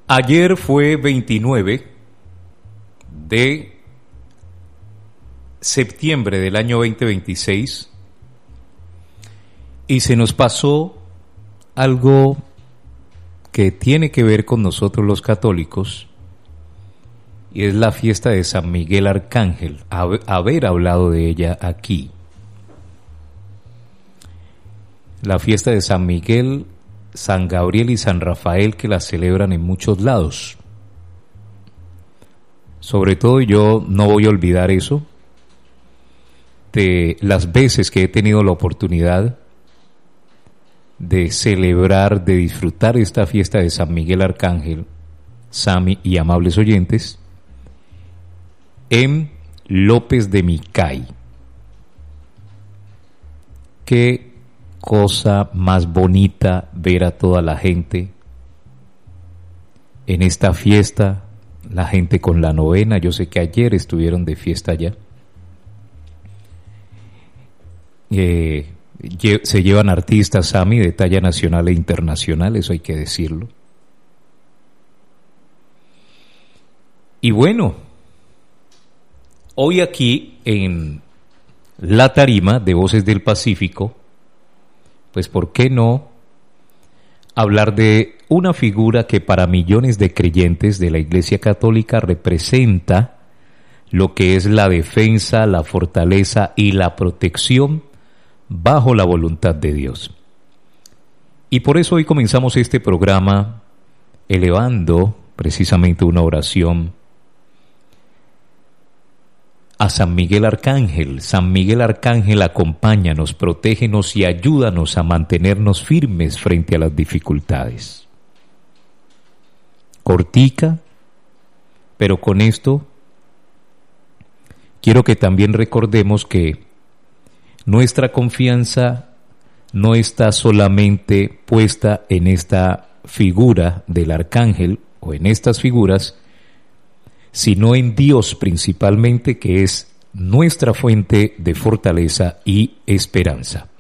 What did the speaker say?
Ayer fue 29 de septiembre del año 2026 y se nos pasó algo que tiene que ver con nosotros los católicos, y es la fiesta de San Miguel Arcángel, haber hablado de ella aquí. La fiesta de San Miguel, San Gabriel y San Rafael, que la celebran en muchos lados. Sobre todo yo no voy a olvidar eso, de las veces que he tenido la oportunidad de celebrar, de disfrutar esta fiesta de San Miguel Arcángel, Sami y amables oyentes, en López de Micay. Qué cosa más bonita ver a toda la gente en esta fiesta, la gente con la novena. Yo sé que ayer estuvieron de fiesta allá. Se llevan artistas, Sami, de talla nacional e internacional, eso hay que decirlo. Y bueno, hoy aquí en la tarima de Voces del Pacífico, pues ¿por qué no hablar de una figura que para millones de creyentes de la Iglesia Católica representa lo que es la defensa, la fortaleza y la protección bajo la voluntad de Dios? Y por eso hoy comenzamos este programa elevando precisamente una oración a San Miguel Arcángel. San Miguel Arcángel, acompáñanos, protégenos y ayúdanos a mantenernos firmes frente a las dificultades. Cortica, pero con esto quiero que también recordemos que nuestra confianza no está solamente puesta en esta figura del arcángel o en estas figuras, sino en Dios principalmente, que es nuestra fuente de fortaleza y esperanza.